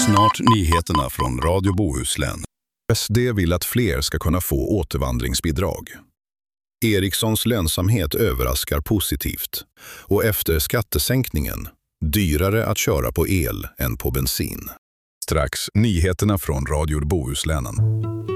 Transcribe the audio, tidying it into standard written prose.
Snart nyheterna från Radio Bohuslän. SD vill att fler ska kunna få återvandringsbidrag. Ericssons lönsamhet överraskar positivt och efter skattesänkningen dyrare att köra på el än på bensin. Strax nyheterna från Radio Bohuslän.